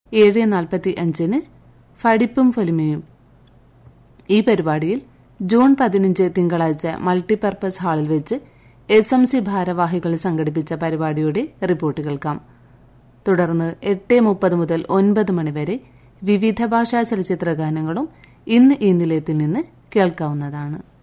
7:45 ഫടിപ്പും ഫൊലിമയും. ഈ പരിപാടിയിൽ ജൂൺ 15 തിങ്കളാഴ്ച മൾട്ടിപർപ്പസ് ഹാളിൽ വെച്ച് SMC ഭാരവാഹികൾ സംഘടിപ്പിച്ച പരിപാടിയുടെ റിപ്പോർട്ട് കേൾക്കാം. തുടർന്ന് 8:30 മുതൽ 9 മണിവരെ വിവിധ ഭാഷാ ചലച്ചിത്ര ഗാനങ്ങളും ഇന്ന് ഈ നിലയത്തിൽ നിന്ന് കേൾക്കാവുന്നതാണ്.